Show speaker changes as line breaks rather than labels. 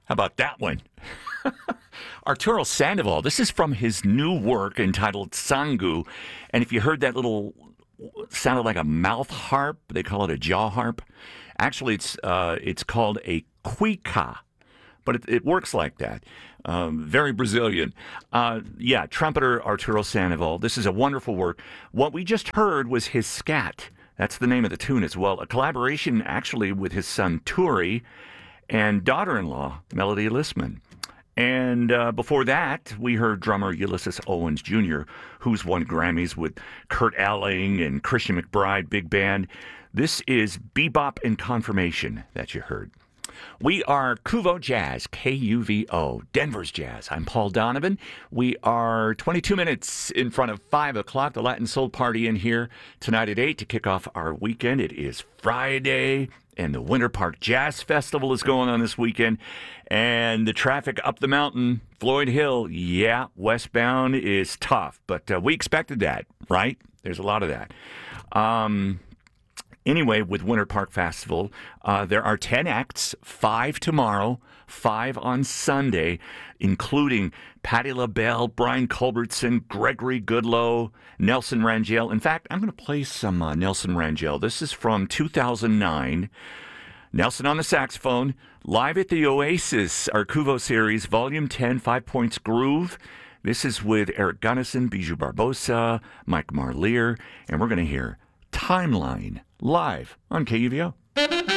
How about that one? Arturo Sandoval. This is from his new work entitled Sangu. And if you heard that little sounded like a mouth harp, they call it a jaw harp. Actually, it's called a cuica, but it works like that. Very Brazilian. Trumpeter Arturo Sandoval. This is a wonderful work. What we just heard was his scat. That's the name of the tune as well. A collaboration actually with his son Turi and daughter-in-law Melody Listman. And before that, we heard drummer Ulysses Owens Jr., who's won Grammys with Kurt Elling and Christian McBride Big Band. This is Bebop and Confirmation that you heard. We are Kuvo Jazz, K-U-V-O, Denver's Jazz. I'm Paul Donovan. We are 22 minutes in front of 5 o'clock, the Latin Soul Party in here tonight at 8 to kick off our weekend. It is Friday, and the Winter Park Jazz Festival is going on this weekend. And the traffic up the mountain, Floyd Hill, westbound is tough. But we expected that, right? There's a lot of that. Anyway, with Winter Park Festival, there are 10 acts, 5 tomorrow, 5 on Sunday, including Patti LaBelle, Brian Culbertson, Gregory Goodloe, Nelson Rangel. In fact, I'm going to play some Nelson Rangel. This is from 2009. Nelson on the saxophone, live at the Oasis, our Kuvo series, Volume 10, 5 Points Groove. This is with Eric Gunnison, Bijou Barbosa, Mike Marlier, and we're going to hear Timeline live on KUVO.